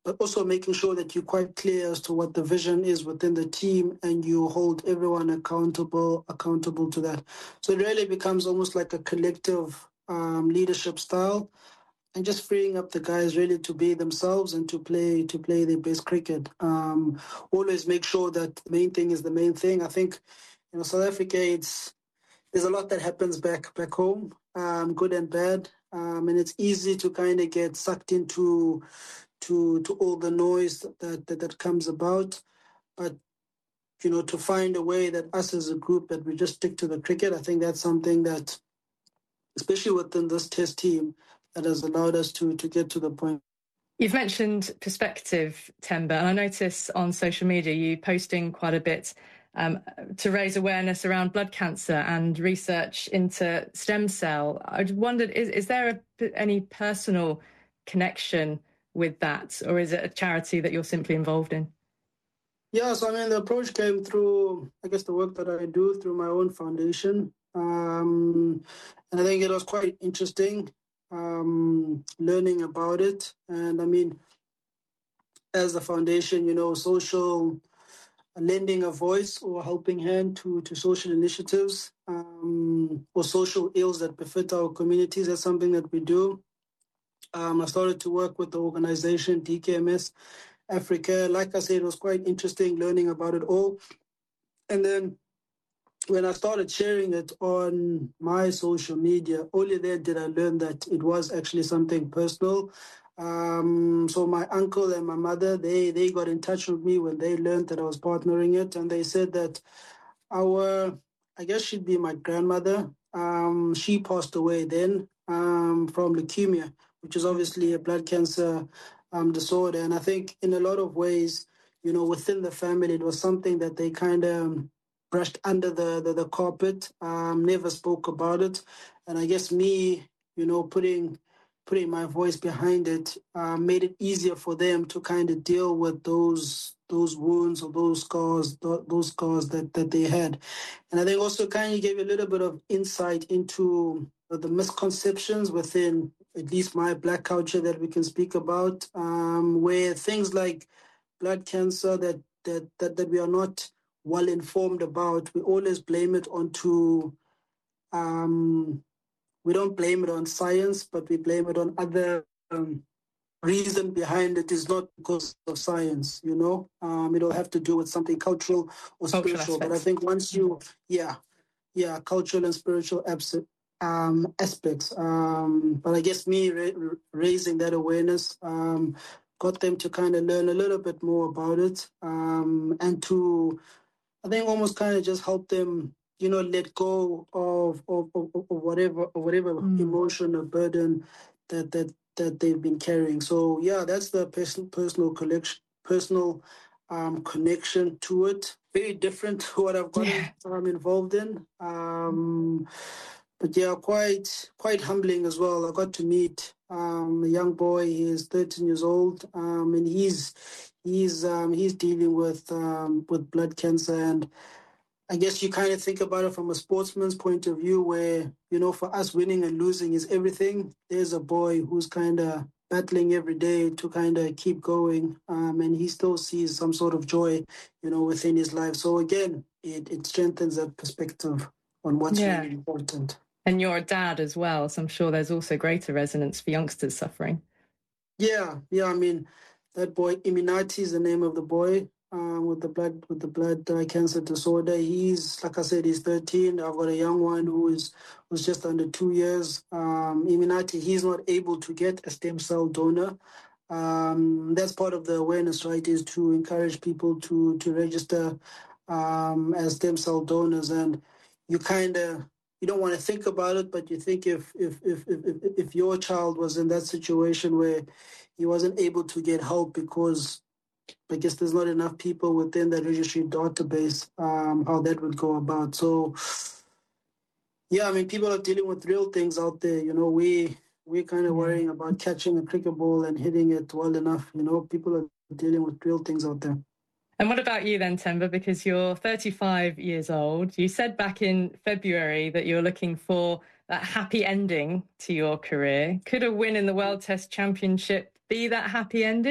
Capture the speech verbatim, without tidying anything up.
but also making sure that you're quite clear as to what the vision is within the team and you hold everyone accountable accountable to that. So it really becomes almost like a collective um, leadership style, and just freeing up the guys really to be themselves and to play to play their best cricket. Um, always make sure that the main thing is the main thing. I think, you know, South Africa, it's there's a lot that happens back back home, um, good and bad, um, and it's easy to kind of get sucked into to to all the noise that, that that comes about. But you know, to find a way that us as a group that we just stick to the cricket, I think that's something that, especially within this test team, that has allowed us to to get to the point. You've mentioned perspective, Temba, and I notice on social media you posting quite a bit um, to raise awareness around blood cancer and research into stem cell. I wondered, is, is there a, any personal connection with that, or is it a charity that you're simply involved in? Yeah, so I mean, the approach came through, I guess, the work that I do through my own foundation. Um, and I think it was quite interesting um, learning about it. And I mean, as the foundation, you know, social lending a voice or helping hand to, to social initiatives um, or social ills that befit our communities. That's something that we do. Um, I started to work with the organization D K M S Africa. Like I said, it was quite interesting learning about it all. And then when I started sharing it on my social media, only then did I learn that it was actually something personal. Um, so my uncle and my mother, they they got in touch with me when they learned that I was partnering it, and they said that our, I guess she'd be my grandmother. Um, she passed away then um, from leukemia, which is obviously a blood cancer um, disorder. And I think in a lot of ways, you know, within the family, it was something that they kind of brushed under the, the, the carpet, um, never spoke about it. And I guess me, you know, putting putting my voice behind it uh, made it easier for them to kind of deal with those those wounds or those scars, those scars that, that they had. And I think also kind of gave a little bit of insight into the misconceptions within at least my Black culture that we can speak about, um, where things like blood cancer that, that, that, that we are not well informed about, we always blame it onto, um, we don't blame it on science, but we blame it on other um, reason behind it is not because of science, you know. Um, it'll have to do with something cultural or Cultural spiritual. But I aspects. think once you, yeah, yeah, cultural and spiritual abs- um, aspects. Um, but I guess me ra- raising that awareness um, got them to kind of learn a little bit more about it um, and to, I think, almost kind of just help them, you know, let go of of, of, of whatever of whatever mm. emotion or burden that that that they've been carrying. So yeah, that's the personal personal collection, personal um, connection to it. Very different to what I've gotten Yeah. um, involved in. Um, but yeah, quite quite humbling as well. I got to meet um, a young boy. He is thirteen years old, um, and he's he's um, he's dealing with um, with blood cancer. And I guess you kind of think about it from a sportsman's point of view, where, you know, for us, winning and losing is everything. There's a boy who's kind of battling every day to kind of keep going, um, and he still sees some sort of joy, you know, within his life. So again, it, it strengthens that perspective on what's yeah. really important. And you're a dad as well, so I'm sure there's also greater resonance for youngsters suffering. Yeah, yeah. I mean, that boy Iminati is the name of the boy um, with the blood with the blood uh, cancer disorder. He's, like I said, he's thirteen. I've got a young one who is was just under two years. Um, Iminati, he's not able to get a stem cell donor. Um, that's part of the awareness, right? Is to encourage people to to register um, as stem cell donors, and you kind of you don't want to think about it, but you think if if, if if if if your child was in that situation where he wasn't able to get help because I guess there's not enough people within that registry database, um, how that would go about. So yeah, I mean, people are dealing with real things out there. You know, we we're kind of yeah. worrying about catching a cricket ball and hitting it well enough. You know, people are dealing with real things out there. And what about you then, Temba? Because you're thirty-five years old. You said back in February that you're looking for that happy ending to your career. Could a win in the World Test Championship be that happy ending?